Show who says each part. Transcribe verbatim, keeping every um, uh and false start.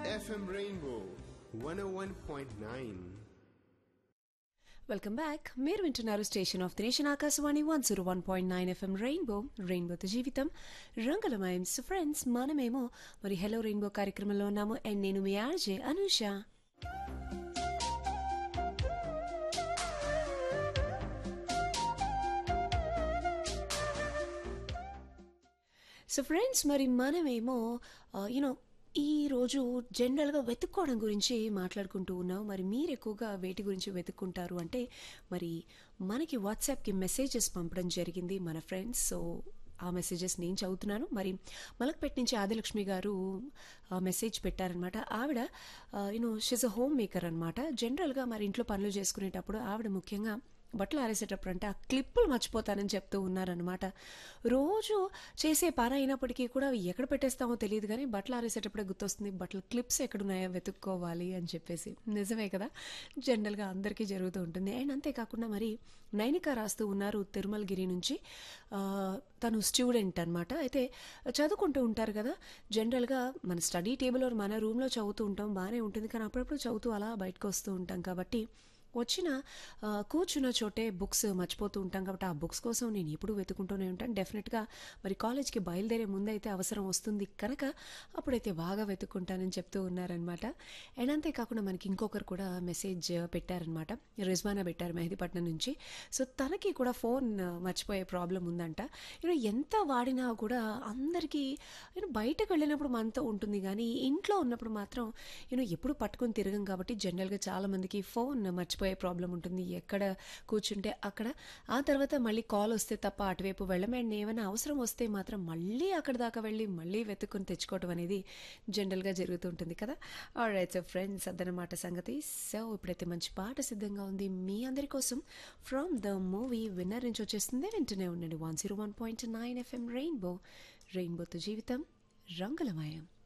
Speaker 1: F M Rainbow one oh one point nine.
Speaker 2: Welcome back. మీరు వింటున్నారు station of the nation Akashvani one zero one point nine FM rainbow రెయిన్బోతో జీవితం రంగులమయం. So friends, మనమేమో మరి hello rainbow కార్యక్రమంలో ఉన్నాము. అండ్ నేను మీ ఆర్జే అనూష. సో ఫ్రెండ్స్, మరి మనమేమో యూనో ఈరోజు జనరల్గా వెతుక్కోవడం గురించి మాట్లాడుకుంటూ ఉన్నాం. మరి మీరు ఎక్కువగా వేటి గురించి వెతుక్కుంటారు అంటే, మరి మనకి వాట్సాప్కి మెసేజెస్ పంపడం జరిగింది మన ఫ్రెండ్స్. సో ఆ మెసేజెస్ నేను చదువుతున్నాను. మరి మలక్పేట నుంచి ఆదిలక్ష్మి గారు మెసేజ్ పెట్టారనమాట. ఆవిడ you know she's a home maker అనమాట. జనరల్గా మరి ఇంట్లో పనులు చేసుకునేటప్పుడు ఆవిడ ముఖ్యంగా బట్టలు ఆరేసేటప్పుడు అంటే ఆ క్లిప్పులు మర్చిపోతానని చెప్తూ ఉన్నారనమాట. రోజు చేసే పని అయినప్పటికీ కూడా అవి ఎక్కడ పెట్టేస్తామో తెలియదు, కానీ బట్టలు ఆరేసేటప్పుడే గుర్తొస్తుంది బట్టలు క్లిప్స్ ఎక్కడున్నాయో వెతుక్కోవాలి అని చెప్పేసి. నిజమే కదా, జనరల్గా అందరికీ జరుగుతూ ఉంటుంది. అండ్ అంతేకాకుండా మరి నైనిక రాస్తూ ఉన్నారు తిరుమలగిరి నుంచి. తను స్టూడెంట్ అనమాట. అయితే చదువుకుంటూ ఉంటారు కదా, జనరల్గా మన స్టడీ టేబుల్ మన రూమ్లో చదువుతూ ఉంటాం, బాగానే ఉంటుంది. కానీ అప్పుడప్పుడు చదువుతూ అలా బయటకు వస్తూ ఉంటాం కాబట్టి వచ్చిన కూర్చున్న చోటే బుక్స్ మర్చిపోతూ ఉంటాం. కాబట్టి ఆ బుక్స్ కోసం నేను ఎప్పుడు వెతుకుంటూనే ఉంటాను. డెఫినెట్గా మరి కాలేజ్కి బయలుదేరే ముందైతే అవసరం వస్తుంది కనుక అప్పుడైతే బాగా వెతుక్కుంటానని చెప్తూ ఉన్నారనమాట. అండ్ అంతేకాకుండా మనకి ఇంకొకరు కూడా మెసేజ్ పెట్టారనమాట. రిజ్వానా పెట్టారు మెహదీపట్నం నుంచి. సో తనకి కూడా ఫోన్ మర్చిపోయే ప్రాబ్లం ఉందంట. యూనో ఎంత వాడినా కూడా అందరికీ యూనో బయటకు వెళ్ళినప్పుడు మనతో ఉంటుంది, కానీ ఇంట్లో ఉన్నప్పుడు మాత్రం యూనో ఎప్పుడు పట్టుకొని తిరగం కాబట్టి జనరల్గా చాలామందికి ఫోన్ మర్చిపోయే ప్రాబ్లం ఉంటుంది. ఎక్కడ కూర్చుంటే అక్కడ, ఆ తర్వాత మళ్ళీ కాల్ వస్తే తప్ప అటువైపు వెళ్ళమే. అండ్ ఏమైనా అవసరం వస్తే మాత్రం మళ్ళీ అక్కడ దాకా వెళ్ళి మళ్ళీ వెతుక్కుని తెచ్చుకోవడం అనేది జనరల్గా జరుగుతుంటుంది కదా. ఆల్రైట్ సో ఫ్రెండ్స్, అదనమాట సంగతి. సో ఇప్పుడైతే మంచి పాట సిద్ధంగా ఉంది మీ అందరి కోసం. ఫ్రమ్ ద మూవీ విన్నర్ నుంచి వచ్చేస్తుంది. వింటూనే ఉండండి one zero one point nine FM rainbow రెయిన్బోతో జీవితం రంగులమయం.